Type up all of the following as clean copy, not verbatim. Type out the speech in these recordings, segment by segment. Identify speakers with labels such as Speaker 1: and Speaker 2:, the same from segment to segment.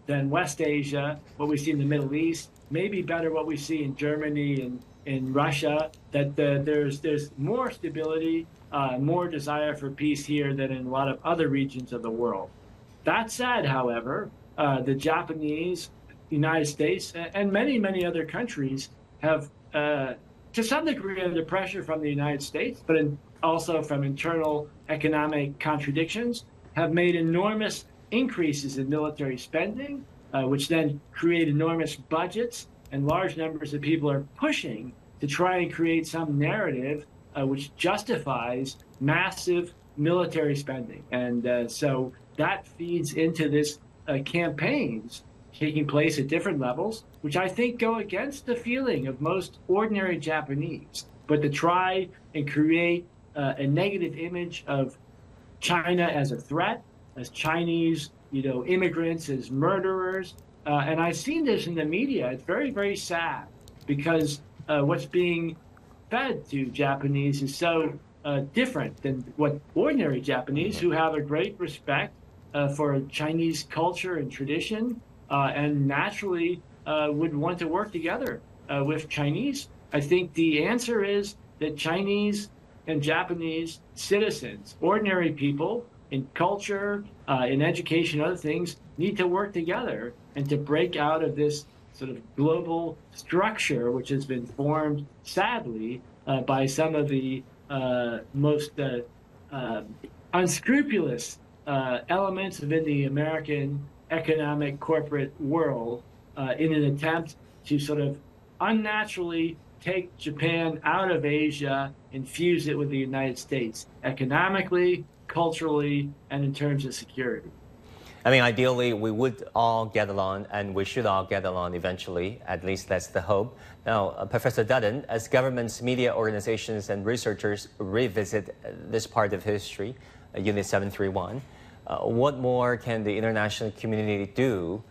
Speaker 1: than West Asia, what we see in the Middle East, maybe better what we see in Germany and in Russia, that there's more stability, more desire for peace here than in a lot of other regions of the world. That said, however, the Japanese, United States, and many, many other countries have, to some degree, under pressure from the United States, but also from internal economic contradictions, have made enormous increases in military spending, which then create enormous budgets, and large numbers of people are pushing to try and create some narrative which justifies massive military spending. And so that feeds into this campaigns taking place at different levels, which I think go against the feeling of most ordinary Japanese, but to try and create a negative image of China as a threat, as Chinese, immigrants as murderers. And I've seen this in the media. It's very, very sad because what's being fed to Japanese is so different than what ordinary Japanese, who have a great respect for Chinese culture and tradition, and naturally would want to work together with Chinese. I think the answer is that Chinese and Japanese citizens, ordinary people in culture, in education, other things, need to work together and to break out of this sort of global structure, which has been formed, sadly, by some of the most unscrupulous elements within the American economic corporate world in an attempt to sort of unnaturally take Japan out of Asia and fuse it with the United States, economically, culturally, and in terms of security.
Speaker 2: I mean, ideally, we would all get along, and we should all get along eventually. At least that's the hope. Now, Professor Dutton, as governments, media organizations, and researchers revisit this part of history, Unit 731, what more can the international community do,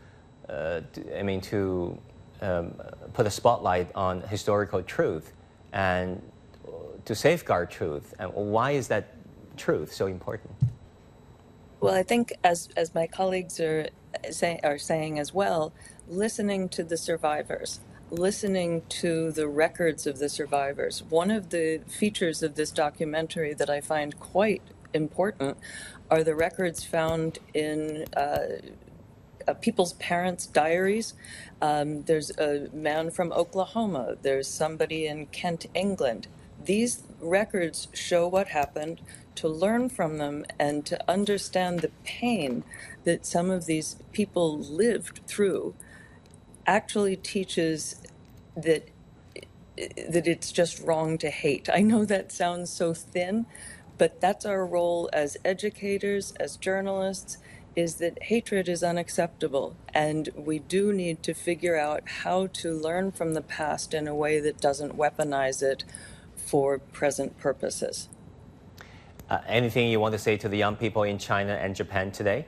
Speaker 2: to put a spotlight on historical truth and to safeguard truth? And why is that truth so important?
Speaker 3: Well, I think as my colleagues are saying as well, listening to the survivors, listening to the records of the survivors. One of the features of this documentary that I find quite important are the records found in people's parents' diaries. There's a man from Oklahoma. There's somebody in Kent, England. These records show what happened, to learn from them and to understand the pain that some of these people lived through actually teaches that it's just wrong to hate. I know that sounds so thin, but that's our role as educators, as journalists, is that hatred is unacceptable. And we do need to figure out how to learn from the past in a way that doesn't weaponize it for present purposes.
Speaker 2: Anything you want to say to the young people in China and Japan today?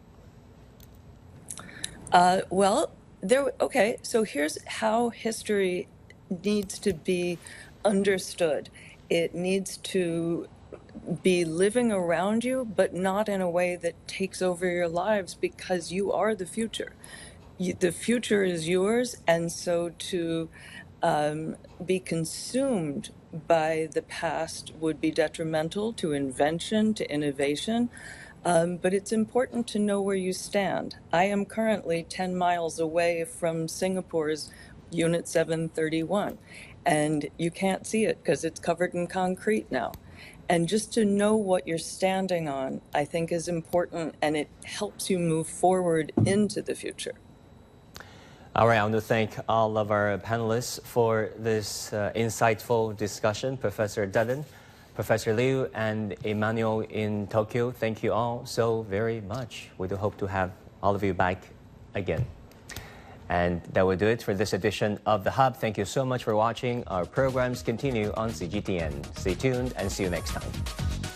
Speaker 3: Okay, so here's how history needs to be understood. It needs to be living around you, but not in a way that takes over your lives, because you are the future. The future is yours, and so to be consumed by the past would be detrimental to invention, to innovation. But it's important to know where you stand. I am currently 10 miles away from Singapore's Unit 731, and you can't see it because it's covered in concrete now. And just to know what you're standing on, I think, is important, and it helps you move forward into the future.
Speaker 2: All right, I want to thank all of our panelists for this insightful discussion. Professor Dutton, Professor Liu, and Emmanuel in Tokyo, thank you all so very much. We do hope to have all of you back again. And that will do it for this edition of The Hub. Thank you so much for watching. Our programs continue on CGTN. Stay tuned and see you next time.